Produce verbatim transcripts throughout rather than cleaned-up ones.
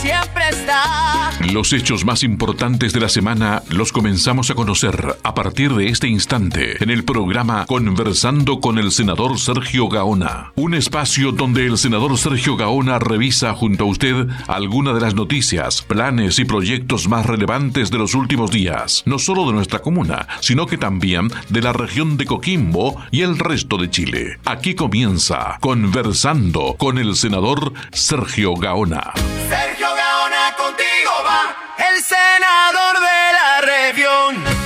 siempre está. Los hechos más importantes de la semana los comenzamos a conocer a partir de este instante en el programa Conversando con el senador Sergio Gaona. Un espacio donde el senador Sergio Gaona revisa junto a usted algunas de las noticias, planes y proyectos más relevantes de los últimos días, no solo de nuestra comuna, sino que también de la región de Coquimbo y el resto de Chile. Aquí comienza Conversando con el senador Sergio Gaona. Sergio Gaona, contigo va el senador de la región.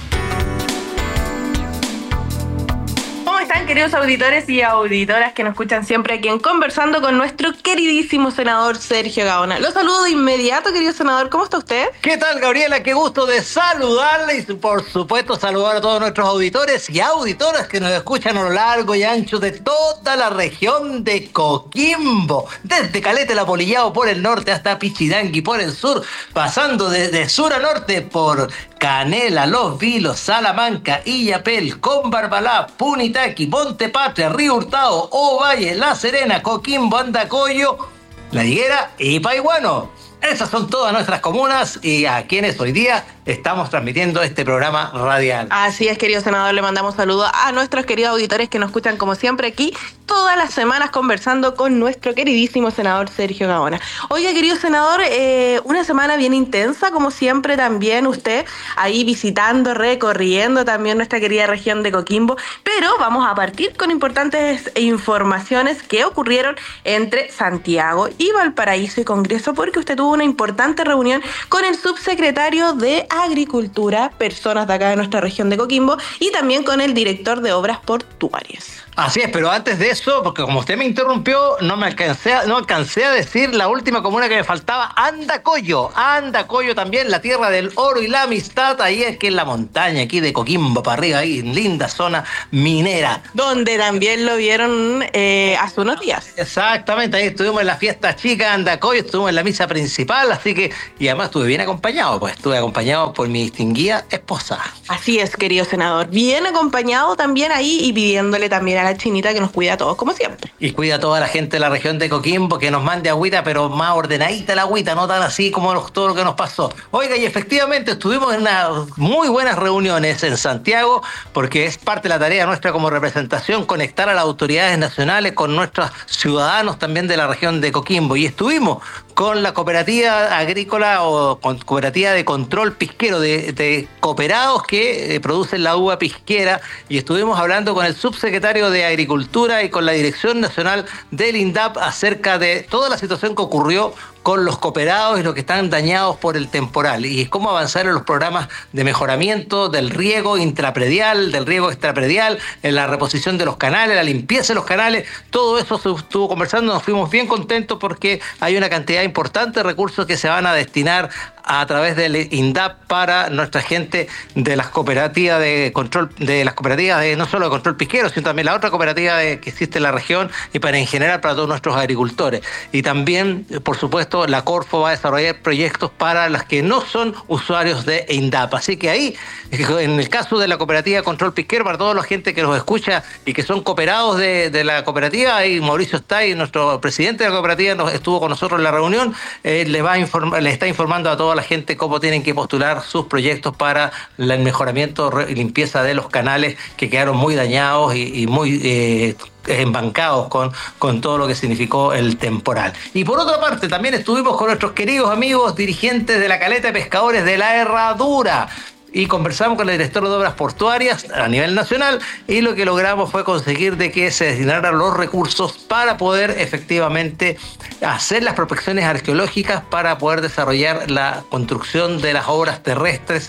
¿Cómo están, queridos auditores y auditoras que nos escuchan siempre aquí en Conversando con nuestro queridísimo senador Sergio Gaona? Lo saludo de inmediato, querido senador. ¿Cómo está usted? ¿Qué tal, Gabriela? Qué gusto de saludarle y, por supuesto, saludar a todos nuestros auditores y auditoras que nos escuchan a lo largo y ancho de toda la región de Coquimbo. Desde Caleta, la Polillao por el norte hasta Pichidangui por el sur, pasando de, de sur a norte por Canela, Los Vilos, Salamanca, Illapel, Combarbalá, Punitaqui, Monte Patria, Río Hurtado, Ovalle, La Serena, Coquimbo, Andacollo, La Higuera y Paiguano. Esas son todas nuestras comunas y a quienes hoy día estamos transmitiendo este programa radial. Así es, querido senador, le mandamos saludos a nuestros queridos auditores que nos escuchan como siempre aquí todas las semanas conversando con nuestro queridísimo senador Sergio Gaona. Oiga, querido senador, eh, una semana bien intensa, como siempre también usted ahí visitando, recorriendo también nuestra querida región de Coquimbo, pero vamos a partir con importantes informaciones que ocurrieron entre Santiago y Valparaíso y Congreso, porque usted tuvo una importante reunión con el subsecretario de Agricultura, personas de acá de nuestra región de Coquimbo, y también con el director de Obras Portuarias. Así es, pero antes de eso, porque como usted me interrumpió, no me alcancé a, no alcancé a decir la última comuna que me faltaba, Andacollo. Andacollo también, la tierra del oro y la amistad, ahí es que en la montaña, aquí de Coquimbo para arriba, ahí en linda zona minera. Donde también lo vieron eh, hace unos días. Exactamente, ahí estuvimos en la fiesta chica de Andacollo, estuvimos en la misa principal, así que, y además estuve bien acompañado, pues estuve acompañado por mi distinguida esposa. Así es, querido senador, bien acompañado también ahí y pidiéndole también a la Chinita que nos cuida a todos, como siempre. Y cuida a toda la gente de la región de Coquimbo, que nos mande agüita, pero más ordenadita la agüita, no tan así como los, todo lo que nos pasó. Oiga, y efectivamente estuvimos en unas muy buenas reuniones en Santiago, porque es parte de la tarea nuestra como representación, conectar a las autoridades nacionales con nuestros ciudadanos también de la región de Coquimbo. Y estuvimos con la cooperativa agrícola o con cooperativa de control pisquero, de, de cooperados que eh, producen la uva pisquera, y estuvimos hablando con el subsecretario de Agricultura y con la Dirección Nacional del INDAP acerca de toda la situación que ocurrió con los cooperados y los que están dañados por el temporal, y cómo avanzar en los programas de mejoramiento del riego intrapredial, del riego extrapredial, en la reposición de los canales, la limpieza de los canales. Todo eso se estuvo conversando, nos fuimos bien contentos porque hay una cantidad importante de recursos que se van a destinar a través del INDAP para nuestra gente de las cooperativas de control, de las cooperativas de no solo de control pisquero, sino también la otra cooperativa de, que existe en la región, y para en general para todos nuestros agricultores. Y también, por supuesto, la Corfo va a desarrollar proyectos para los que no son usuarios de INDAP. Así que ahí, en el caso de la cooperativa de control pisquero, para toda la gente que nos escucha y que son cooperados de, de la cooperativa, ahí Mauricio está ahí, nuestro presidente de la cooperativa, nos, estuvo con nosotros en la reunión, eh, le va a informar, le está informando a toda la gente cómo tienen que postular sus proyectos para el mejoramiento y limpieza de los canales que quedaron muy dañados y, y muy eh, embancados con, con todo lo que significó el temporal. Y por otra parte, también estuvimos con nuestros queridos amigos dirigentes de la Caleta de Pescadores de la Herradura, y conversamos con el director de Obras Portuarias a nivel nacional, y lo que logramos fue conseguir de que se destinaran los recursos para poder efectivamente hacer las prospecciones arqueológicas para poder desarrollar la construcción de las obras terrestres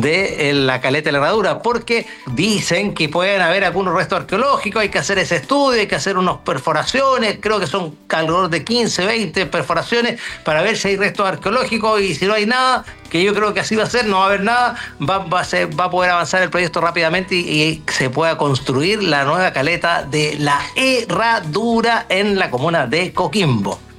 de la Caleta de la Herradura, porque dicen que pueden haber algunos restos arqueológicos, hay que hacer ese estudio, hay que hacer unas perforaciones, creo que son alrededor de quince, veinte perforaciones para ver si hay restos arqueológicos, y si no hay nada, que yo creo que así va a ser, no va a haber nada, va, va, a, ser, va a poder avanzar el proyecto rápidamente y, y se pueda construir la nueva caleta de la Herradura en la comuna de Coquimbo.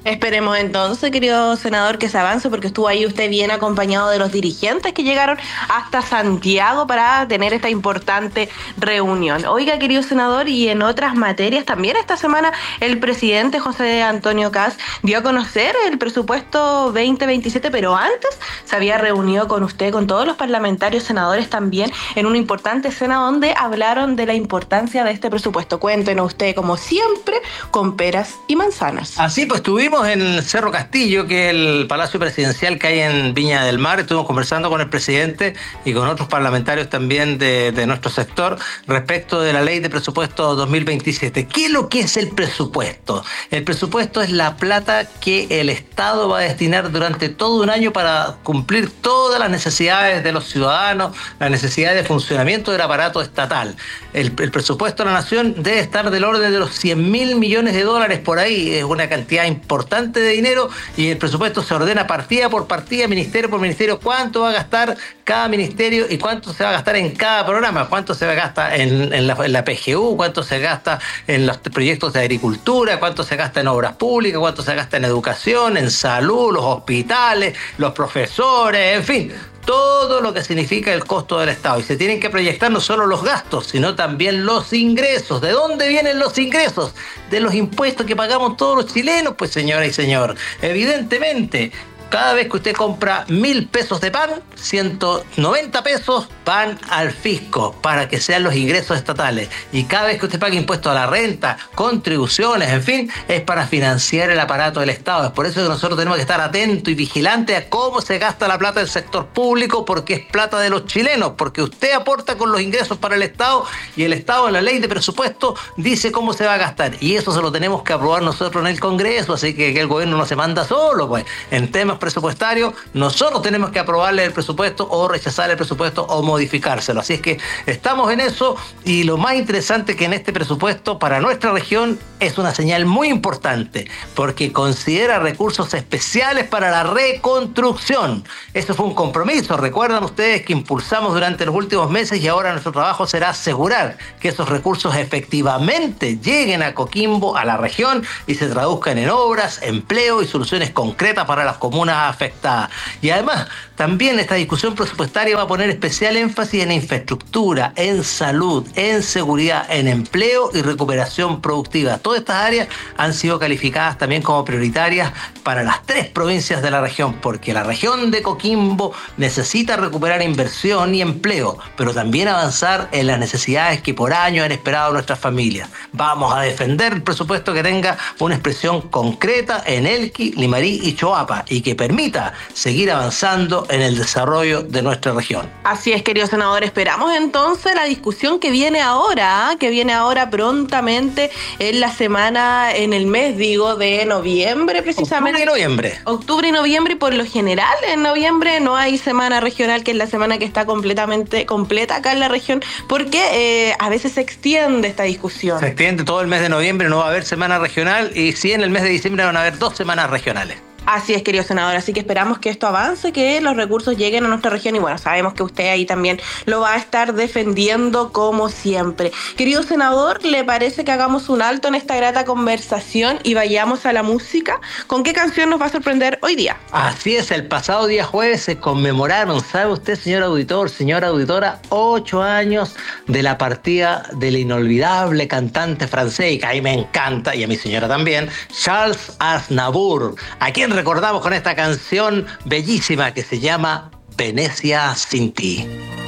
Esperemos entonces, querido senador, que se avance, porque estuvo ahí usted bien acompañado de los dirigentes que llegaron hasta Santiago para tener esta importante reunión. Oiga, querido senador, y en otras materias también esta semana el presidente José Antonio Kast dio a conocer el presupuesto veinte veintisiete, pero antes se había reunido con usted, con todos los parlamentarios, senadores también, en una importante cena donde hablaron de la importancia de este presupuesto. Cuéntenos usted, como siempre, con peras y manzanas. Así pues, tuvimos en el Cerro Castillo, que es el Palacio Presidencial que hay en Viña del Mar. Estuvimos conversando con el presidente y con otros parlamentarios también de, de nuestro sector respecto de la ley de presupuesto dos mil veintisiete. ¿Qué es lo que es el presupuesto? El presupuesto es la plata que el Estado va a destinar durante todo un año para cumplir todas las necesidades de los ciudadanos, las necesidades de funcionamiento del aparato estatal. El, el presupuesto de la Nación debe estar del orden de los cien mil millones de dólares por ahí. Es una cantidad importante de dinero y el presupuesto se ordena partida por partida, ministerio por ministerio, cuánto va a gastar cada ministerio y cuánto se va a gastar en cada programa, cuánto se va a gastar en, en, la, en la P G U, cuánto se gasta en los proyectos de agricultura, cuánto se gasta en obras públicas, cuánto se gasta en educación, en salud, los hospitales, los profesores, en fin, todo lo que significa el costo del Estado. Y se tienen que proyectar no solo los gastos, sino también los ingresos. ¿De dónde vienen los ingresos? De los impuestos que pagamos todos los chilenos, pues señora y señor. Evidentemente, cada vez que usted compra mil pesos de pan, ciento noventa pesos van al fisco para que sean los ingresos estatales. Y cada vez que usted paga impuestos a la renta, contribuciones, en fin, es para financiar el aparato del Estado. Es por eso que nosotros tenemos que estar atentos y vigilantes a cómo se gasta la plata del sector público, porque es plata de los chilenos, porque usted aporta con los ingresos para el Estado y el Estado en la ley de presupuesto dice cómo se va a gastar. Y eso se lo tenemos que aprobar nosotros en el Congreso, así que, que el gobierno no se manda solo, pues, en temas presupuestario, nosotros tenemos que aprobarle el presupuesto o rechazar el presupuesto o modificárselo. Así es que estamos en eso, y lo más interesante que en este presupuesto para nuestra región es una señal muy importante, porque considera recursos especiales para la reconstrucción. Eso fue un compromiso, recuerdan ustedes, que impulsamos durante los últimos meses, y ahora nuestro trabajo será asegurar que esos recursos efectivamente lleguen a Coquimbo, a la región, y se traduzcan en obras, empleo y soluciones concretas para las comunas afectadas. Y además, también esta discusión presupuestaria va a poner especial énfasis en infraestructura, en salud, en seguridad, en empleo y recuperación productiva. Todas estas áreas han sido calificadas también como prioritarias para las tres provincias de la región, porque la región de Coquimbo necesita recuperar inversión y empleo, pero también avanzar en las necesidades que por años han esperado nuestras familias. Vamos a defender el presupuesto que tenga una expresión concreta en Elqui, Limarí y Choapa, y que permita seguir avanzando en el desarrollo de nuestra región. Así es, querido senador. Esperamos entonces la discusión que viene ahora, ¿eh? que viene ahora prontamente en la semana, en el mes, digo, de noviembre, precisamente. Octubre y noviembre. Octubre y noviembre, y por lo general en noviembre no hay semana regional, que es la semana que está completamente completa acá en la región, porque eh, a veces se extiende esta discusión. Se extiende todo el mes de noviembre, no va a haber semana regional, y sí, en el mes de diciembre van a haber dos semanas regionales. Así es, querido senador, así que esperamos que esto avance, que los recursos lleguen a nuestra región, y bueno, sabemos que usted ahí también lo va a estar defendiendo como siempre. Querido senador, ¿le parece que hagamos un alto en esta grata conversación y vayamos a la música? ¿Con qué canción nos va a sorprender hoy día? Así es, el pasado día jueves se conmemoraron, ¿sabe usted, señor auditor, señora auditora, ocho años de la partida del inolvidable cantante francés, que a mí me encanta, y a mi señora también, Charles Aznavour, a quien recordamos con esta canción bellísima que se llama Venecia sin ti.